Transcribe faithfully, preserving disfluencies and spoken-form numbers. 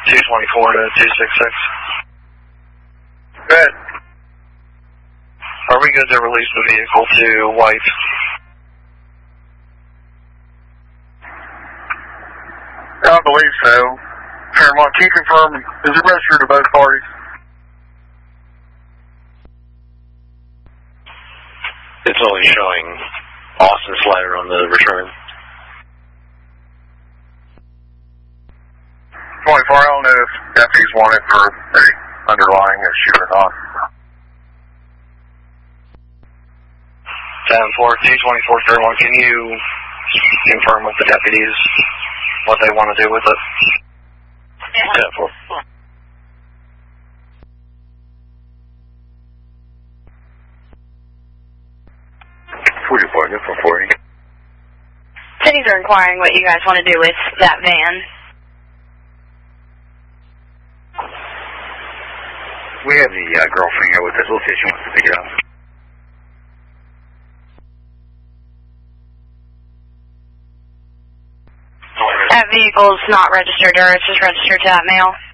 two twenty-four to two sixty-six. Good. Are we good to release the vehicle to White? I believe so. Fairmont, can you confirm, is it registered to both parties? It's only showing Austin Slider on the return. twenty-four, I don't know if deputies want it for the underlying issue or not. ten four, two twenty-four, thirty-one, can you confirm with the deputies what they want to do with it? ten four. forty-four, good for forty. Cities are inquiring what you guys want to do with that van. We have the uh, girlfriend here with us. We'll see if she wants to pick it up. That vehicle's not registered, or it's just registered to that mail.